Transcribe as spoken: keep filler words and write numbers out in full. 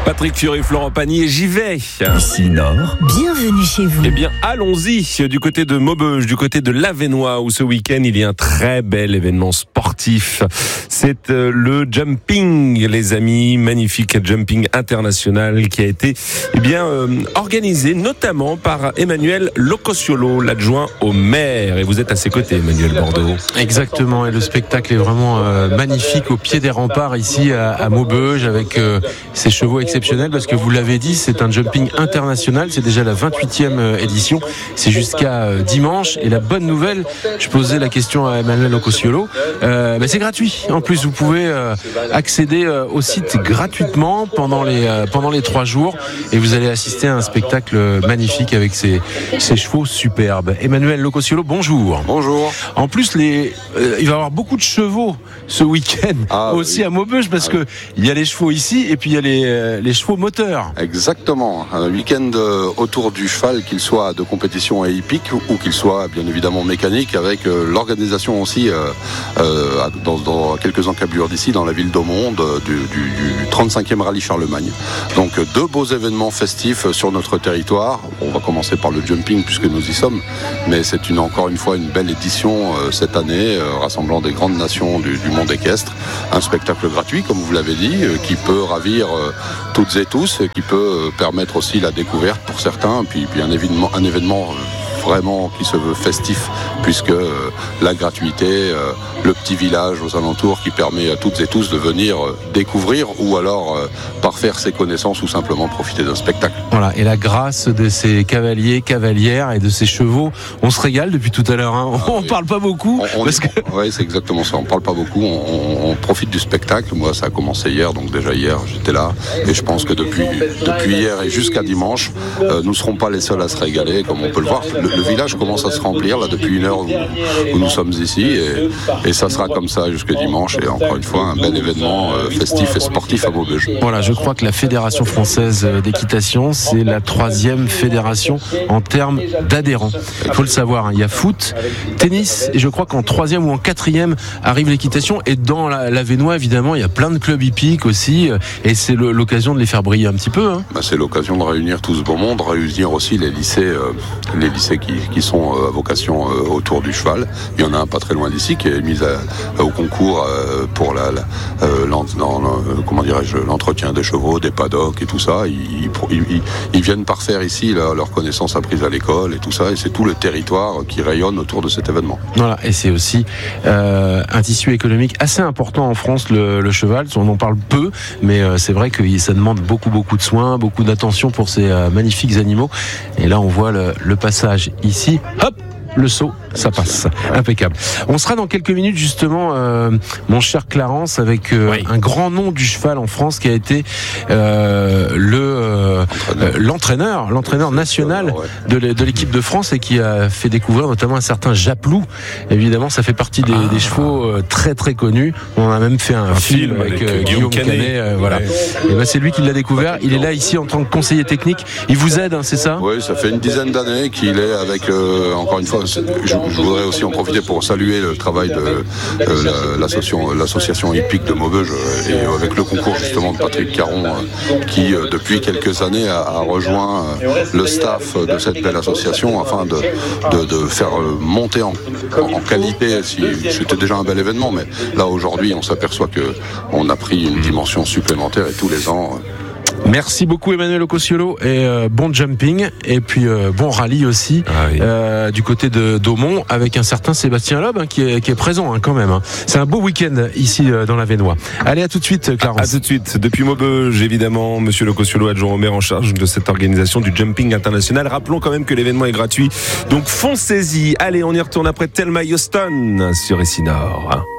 Patrick Fiori, Florent Pagny et j'y vais. Ici Nord. Bienvenue chez vous. Eh bien, allons-y du côté de Maubeuge, du côté de l'Avesnois, où ce week-end, il y a un très bel événement sportif. C'est euh, le jumping, les amis, magnifique jumping international qui a été eh bien euh, organisé notamment par Emmanuel Locosiolo, l'adjoint au maire. Et vous êtes à ses côtés, Emmanuel Bordeaux. Exactement, et le spectacle est vraiment euh, magnifique au pied des remparts ici à, à Maubeuge avec euh, ces chevaux exceptionnels parce que vous l'avez dit, c'est un jumping international, c'est déjà la vingt-huitième édition, c'est jusqu'à euh, dimanche. Et la bonne nouvelle, je posais la question à Emmanuel Locosiolo, euh, bah, c'est gratuit. En plus, vous pouvez euh, accéder euh, au site gratuitement pendant les euh, pendant les trois jours et vous allez assister à un spectacle magnifique avec ces, ces chevaux superbes. Emmanuel Locosiolo, bonjour. Bonjour. En plus, les, euh, il va y avoir beaucoup de chevaux ce week-end ah, aussi oui. à Maubeuge parce ah, que il y a les chevaux ici et puis il y a les, euh, les chevaux moteurs. Exactement. Un week-end euh, autour du cheval, qu'il soit de compétition et hippique ou, ou qu'il soit bien évidemment mécanique, avec euh, l'organisation aussi euh, euh, dans, dans quelques encablures d'ici, dans la ville d'Aumonde, euh, du, du, du trente-cinquième rallye Charlemagne. Donc euh, deux beaux événements festifs sur notre territoire. On va commencer par le jumping puisque nous y sommes, mais c'est une, encore une fois une belle édition euh, cette année, euh, rassemblant des grandes nations du, du monde équestre. Un spectacle gratuit, comme vous l'avez dit, euh, qui peut ravir euh, toutes et tous, et qui peut euh, permettre aussi la découverte pour certains, puis, puis un événement, un événement euh, vraiment qui se veut festif, puisque euh, la gratuité, euh, le petit village aux alentours qui permet à toutes et tous de venir euh, découvrir ou alors euh, parfaire ses connaissances ou simplement profiter d'un spectacle. Voilà, et la grâce de ces cavaliers, cavalières et de ces chevaux, on se régale depuis tout à l'heure. Hein. Ah, on oui. parle pas beaucoup. On, on parce que... Oui, c'est exactement ça. On parle pas beaucoup. On, on, on profite du spectacle. Moi, ça a commencé hier, donc déjà hier, j'étais là. Et je pense que depuis, depuis hier et jusqu'à dimanche, euh, nous ne serons pas les seuls à se régaler, comme on peut le voir. Le, le village commence à se remplir là depuis une heure où, où nous sommes ici, et, et ça sera comme ça jusqu'à dimanche. Et encore une fois, un bel événement euh, festif et sportif à Maubeuge. Voilà, je crois que la Fédération française d'équitation, c'est la troisième fédération en termes d'adhérents. Il faut le savoir, hein. Il y a foot, tennis, et je crois qu'en troisième ou en quatrième arrive l'équitation. Et dans la, l'Avesnois, évidemment, il y a plein de clubs hippiques aussi, et c'est le, l'occasion de les faire briller un petit peu. Hein. Bah, c'est l'occasion de réunir tout ce beau monde, réunir aussi les lycées, euh, les lycées qui, qui sont euh, à vocation euh, autour du cheval. Il y en a un pas très loin d'ici qui est mis à, au concours euh, pour la, la euh, l'en, l'en, comment dirais-je, l'entretien des chevaux, des paddocks et tout ça. Ils, ils, ils, ils viennent parfaire ici là, leur connaissance apprise à l'école et tout ça, et c'est tout le territoire qui rayonne autour de cet événement. Voilà, et c'est aussi euh, un tissu économique assez important en France, le, le cheval. On en parle peu, mais euh, c'est vrai que ça demande beaucoup, beaucoup de soins, beaucoup d'attention pour ces euh, magnifiques animaux. Et là, on voit le, le passage ici. Hop, le saut, ça passe. Impeccable. On sera dans quelques minutes justement, euh, mon cher Clarence, avec euh, oui. un grand nom du cheval en France qui a été euh, le euh, euh, l'entraîneur, l'entraîneur national de, de l'équipe de France et qui a fait découvrir notamment un certain Japlou. Évidemment, ça fait partie des, ah. des chevaux euh, très très connus. On a même fait un, un film, film avec, avec euh, Guillaume Canet. Canet euh, voilà. Ouais. Et ben c'est lui qui l'a découvert. Il est là ici en tant que conseiller technique. Il vous aide, hein, c'est ça ? Oui, ça fait une dizaine d'années qu'il est avec euh, encore une fois. Je, je voudrais aussi en profiter pour saluer le travail de euh, la, l'association, l'association hippique de Maubeuge et avec le concours justement de Patrick Caron euh, qui euh, depuis quelques années a, a rejoint euh, le staff de cette belle association afin de, de, de faire euh, monter en, en qualité. Si, c'était déjà un bel événement, mais là aujourd'hui on s'aperçoit qu'on a pris une dimension supplémentaire et tous les ans. Euh, Merci beaucoup Emmanuel Locosiolo et euh, bon jumping et puis euh, bon rallye aussi ah oui. euh, du côté de d'Aumont avec un certain Sébastien Loeb hein, qui, est, qui est présent hein, quand même. Hein. C'est un beau week-end ici euh, dans l'Avesnois. Allez, à tout de suite Clarence. À, à tout de suite. Depuis Maubeuge évidemment, Monsieur Locosiolo, adjoint au maire en charge de cette organisation du jumping international. Rappelons quand même que l'événement est gratuit, donc foncez-y. Allez, on y retourne après Thelma Houston sur Ici Nord.